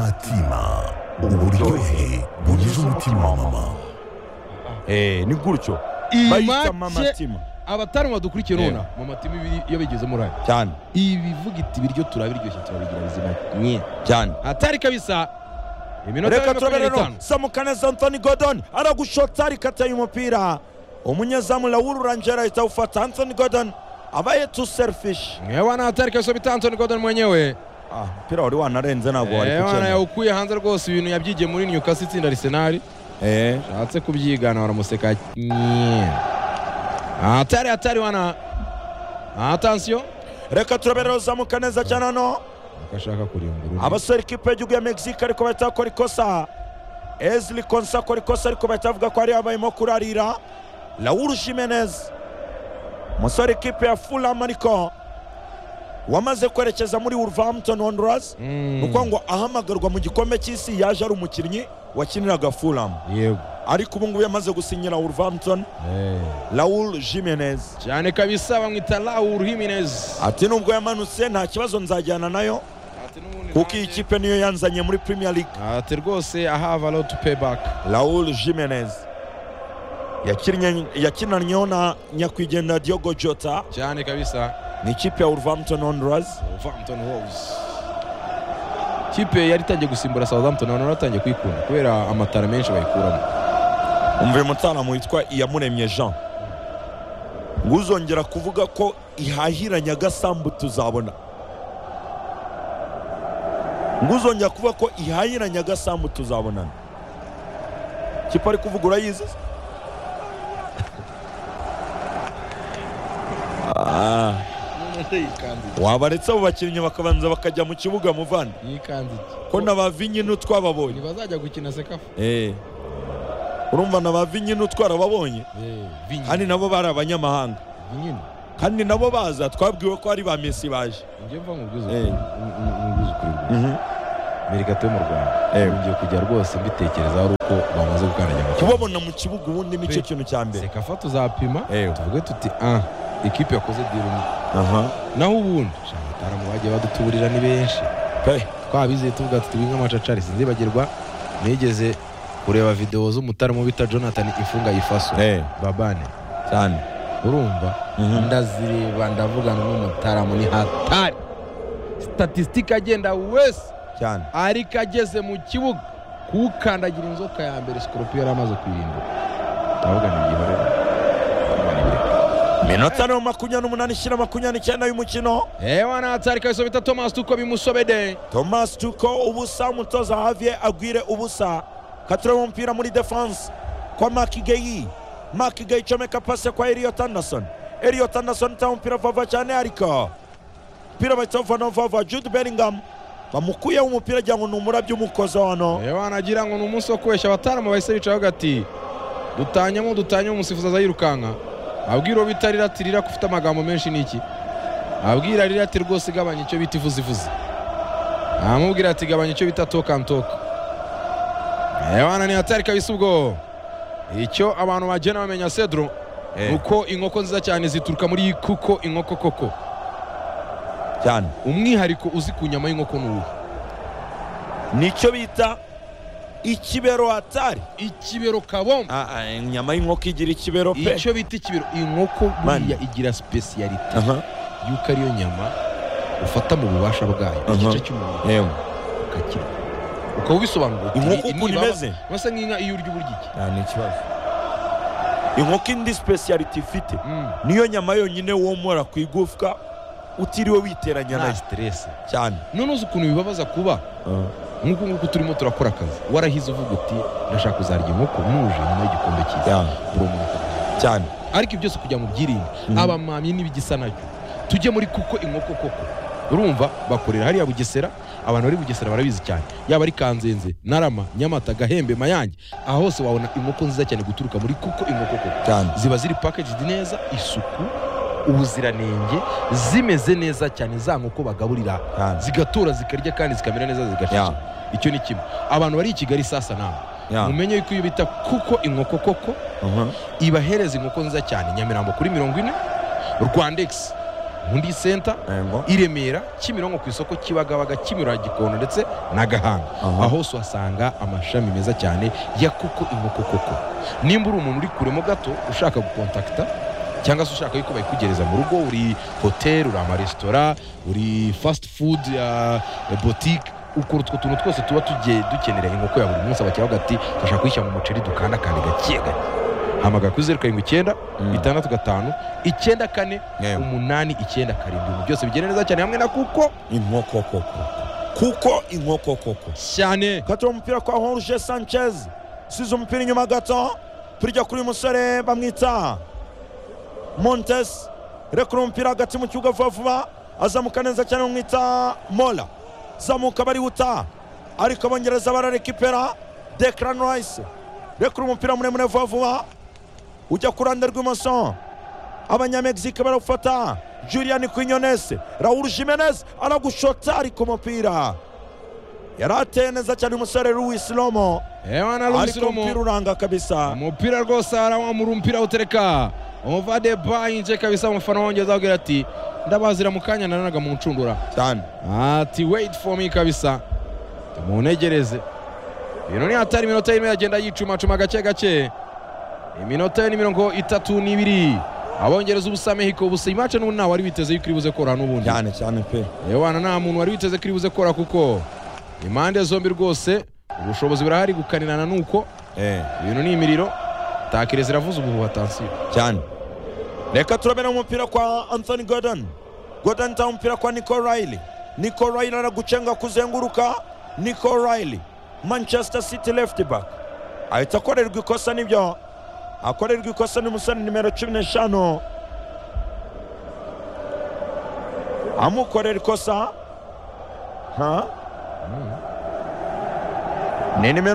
Matima, uburyohe bugize umutima wa mama. Ni gutyo iyi bayita make abatari badukurikiye nona mama Tima ibiri iyo bigeze muri aya cyane ibivuga iti biryo turabiryoshye turabigira bizima nye cyane atari kabisa iminota reka ya turabere 25 Samukaneza Anthony Gordon aragushota arikataye umupira umunyezamu Raul Rangera itawufata Anthony Gordon abaye too selfish Ewana atari kabisa bita Anthony Gordon mwenyewe mpira wari wanarenze ntabwo wari Ewana kucyenda yawukuye hanze rwose ibintu yabyigiye muri Newcastle itsinda Arsenal shatse kubyigana baramuseka nye atari wana attention reka turabere Samukaneza cyane hano akashaka kurimbura abasore ikipe y'igihugu ya Mexique ariko bahita bakora ikosa Ezli Konsa akora ikosa ariko bahita bavuga ko ari abayemo kurarira Raul Jimenez umusore ikipe ya Fulham ariko wamaze kwerekeza muri Wolverhampton Wanderers nuko ngo ahamagarwa mu gikombe cy'isi yaje ari umukinnyi wakiniraga Fulham yego ariko ubu ngubu yamaze gusinyira Wolverhampton Raul Jimenez cyane kabisa bamwita Raul Jimenez ati nubwo yamanutse nta kibazo nzajyana nayo kuko iyi kipe niyo yanzanye muri Premier League ati rwose I have a lot to pay back Raul Jimenez yakinannyeho na nyakwigendera Diogo Jota cyane kabisa ni ikipe ya Wolverhampton Wanderers Wolverhampton Wolves kipe yari itangiye gusimbura Southampton none yaratangiye kwikunda kubera amatara menshi bayikuramo umve mutaramu witwa Iyamuremye Jean nguzongera kuvuga ko ihahiranya gasambu tuzabona nguzongera kuvuga ko ihahiranya gasambu tuzabonana kipe ari kuvuga urayizi wabaretse abo bakinnyi bakabanza bakajya mu kibuga muvandi ko na ba Vinyi n'utwababonye ntibazajya gukina sekafa urumva na ba Vinyi n'utwarababonye kandi nabo bari abanyamahanga kandi nabo baza twabwiwe ko ari ba Messi baje njye mva mubwiza ukuri Amerika yo mu Rwanda ngiye kujya rwose mbitekereza ari uko bamaze gukandagira mu kibuga kubabona mu kibuga ubundi nicyo kintu cya mbere sekafa tuzapima tuvuge tuti ikipe yakoze dirumi naho ubundi abataramu bagiye badutuburira ni benshi twabizeye tuvuga tuti winga amacacari sinzibagirwa nigeze kureba video z'umutaramu bita Jonathan Ifunga Yifaso babane cyane urumva ndazireba ndavugana n'umutaramu ni hatari statistique agenda wese cyane ariko ageze mu kibuga kukandagira inzoka ya mbere Scorpio yaramaze kwirinda ndavuga ni gihorera minota 28 shira 29 y'umukino wana atari kabisa bita Thomas Tuchel bimusobede Thomas Tuchel ubusa mutoza Javier Aguirre ubusa katira umupira muri defense kwa Mark Gueye chomeka pase kwa Elliot Anderson ta umupira vava cyane ariko umupira batova vava Jude Bellingham bamukuye umupira jango numurabyo umukoza wano wana agira ngo numunsi wo kwesha abataramu bahise bica hagati dutanyamo umusifuza azayirukanka abwira bitarira atirira kufite amagambo menshi niki abwira rira ati rwose gabanya icyo bita ivuzivuzi amubwira ati gabanya icyo bita talk and talk wana ni atari kabisa ubwo icyo abantu bagena bamenya Cedro uko inkoko nziza cyane zituruka muri kuko inkoko koko cyane umwihariko uzi ku nyama y'inkoko n'uwo nicyo bita ikibero atari ikibero kabomba inyama y'inkoko igira ikibero pe icyo bita ikibero inkoko buriya igira speciality yuko ariyo nyama ufata mu bubasha bwayo igice cy'umuntu ukakira ukabisobanura inkoko ukuntu imeze basa nk'inka iyo urya uburyo iki ni ikibazo inkoko indi speciality ifite niyo nyama yonyine womora ku igufwa utiriwe witeranya na stress cyane none uzi ukuntu bibabaza kuba nk'uko turimo turakora akazi warahize uvuga uti ndashaka kuzarya inkoko nuje nyuma y'igikombe cyiza cyane ariko ibyo byose kujya mu byirinde abamamye n'ibigisa nacyo tujye muri kuko inkoko koko urumva bakorera hariya Bugesera abantu bari Bugesera barabizi cyane yaba ari Kanzenze Narama Nyamata Gahembe Mayange aho hose wabona inkoko nziza cyane guturuka muri kuko inkoko koko ziba ziri packaged neza isuku ubuziranenge zimeze neza cyane za nkoko bagaburira zigatora zikarya kandi zikamera neza zigashisha icyo ni kimwe abantu bari i Kigali sasa nawe mumenye yuko iyo bita kuko inkoko koko ibahereza inkoko nziza cyane Nyamirambo kuri 40 Rwandex Mundi Center Yego. i Remera Kimironko ku isoko Kibagabaga Kimihurura Gikondo ndetse na Gahanga aho usanga amashami meza cyane ya kuko inkoko koko. Nimba uri umuntu uri kuremo gato ushaka gukontakta cyangwa se ushaka yuko bayikugereza mu rugo, uri hotel, uri amaresitora, uri fast food ya boutique, ukora utwo tuntu twose tuba tugiye dukenera inkoko ya buri munsi, abakiriya bagati bashaka kwishyira mu muceri dukanda kandi gake gake. Hamagara kuri 079 659 94 8 9 byose bigenda neza cyane hamwe na kuko inkoko koko. Kuko inkoko koko cyane. Katira umupira kwa Jorge Sanchez, size umupira inyuma gato, turya kuri musore bamwita Montes, rekura umupira hagati mu kibuga vuba vuba, azamuka neza cyane umwita Mola, zamuka barihuta ariko abongereza bararekipera. Declan Rice rekura umupira muremure vuba vuba ujya ku ruhande rw'imoso, abanyamegizike barawufata. Julian Quinones, Raul Jimenez aragushota ariko umupira yarateye neza cyane umusore Luis Romo, Ewana Luis ariko Romo umupira uranga kabisa. umupira rwose arawamura umupira utereka Ovade Bayinje kabisa. Umufana wongeza agira ati ndabazira mu kanya nananaga mu ncundura cyane, ati wait for me kabisa, tumunegereze. Ibintu ni hatari, iminota irimo yagenda yicuma gake gake. Iminota ni 32 abongereza ubusa Mexico ubusa. Imace n'ubu ntawe wari biteze yuko iribuze kora n'ubundi cyane cyane pe. Ewana nta muntu wari biteze ko iribuze kora kuko impande zombi rwose ubushobozi burahari gukanirana nuko ibintu ni imiriro. Takire ziravuza ubuhuha tansiyo cyane. Reka turabera umupira kwa Anthony Gordon. Gordon ta umupira kwa Nico Riley. Nico Riley aragucenga kuzenguruka. Nico Riley, Manchester City left back, ahita akorerwa ikosa. Nibyo akorerwa ikosa n'umusore nimero 15 amukorera ikosa. Ni nimero